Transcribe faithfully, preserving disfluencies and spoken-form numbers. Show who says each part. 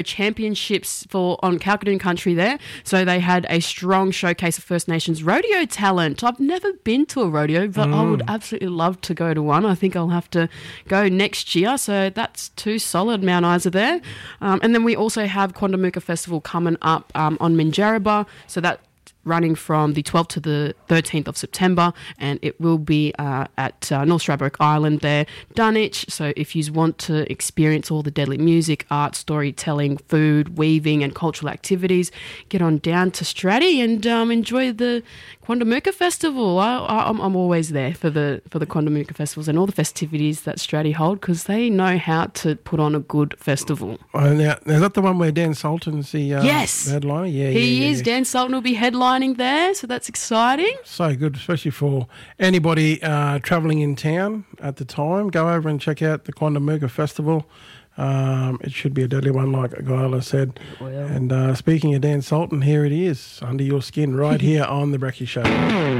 Speaker 1: championships for on Kalkadoon country there. So they had a strong showcase of First Nations rodeo talent. I've never been to a rodeo, but mm. I would absolutely love to go to one. I think I'll have to go next year. So that's two solid Mount Isa there. Um, and then we also have Quandamooka Festival coming up um, on Minjarrabah. So that running from the twelfth to the thirteenth of September, and it will be uh, at uh, North Stradbroke Island there, Dunwich. So if you want to experience all the deadly music, art, storytelling, food, weaving and cultural activities, get on down to Straddy and um, enjoy the Quandamooka Festival. I, I, I'm, I'm always there for the for the Quandamooka Festivals and all the festivities that Straddy hold, because they know how to put on a good festival.
Speaker 2: Oh, now, is that the one where Dan Sultan's the, uh,
Speaker 1: yes.
Speaker 2: the headliner? Yeah,
Speaker 1: he
Speaker 2: yeah,
Speaker 1: is.
Speaker 2: Yeah.
Speaker 1: Dan Sultan will be headlining there, so that's exciting.
Speaker 2: So good, especially for anybody uh, travelling in town at the time. Go over and check out the Quandamooka Festival. Um, it should be a deadly one, like Guyla said.
Speaker 1: Well.
Speaker 2: And uh, speaking of Dan Sultan, here it is, Under Your Skin, right here on The Brekkie Show.